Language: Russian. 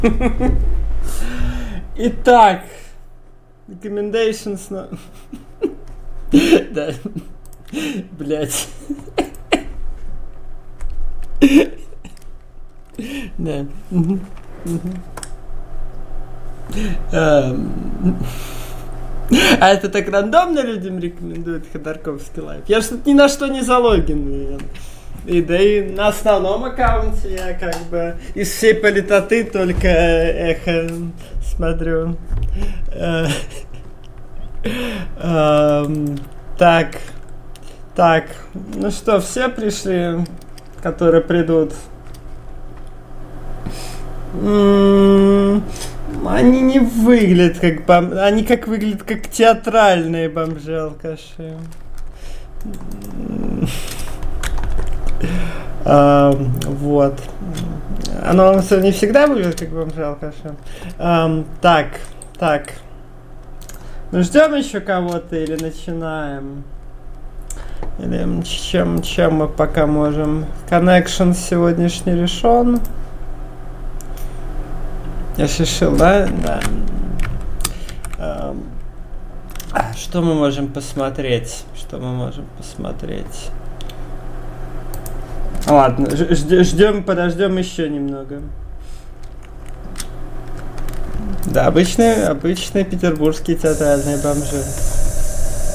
Итак, recommendations на... Да. Блять. Да. А это так рандомно людям рекомендует Ходорковский лайв? Я что-то ни на что не залогин. И да и на основном аккаунте я как бы из всей политоты только эхо смотрю. Так, ну что, все пришли, которые придут? Они не выглядят как они как выглядят как театральные бомжи-алкаши. Вот. Оно не всегда выглядит как бомжи-алкаши. Так. Ну ждем еще кого-то или начинаем? Или чем мы пока можем? Connection сегодняшний решен. Я решил, да? Да. Что мы можем посмотреть? Ладно, подождем еще немного. Да, обычные петербургские театральные бомжи.